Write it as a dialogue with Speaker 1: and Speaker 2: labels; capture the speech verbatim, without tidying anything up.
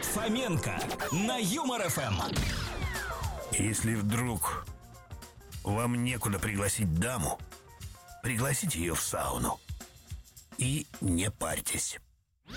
Speaker 1: Фоменко на Юмор эф эм.
Speaker 2: Если вдруг вам некуда пригласить даму, пригласите ее в сауну и не парьтесь.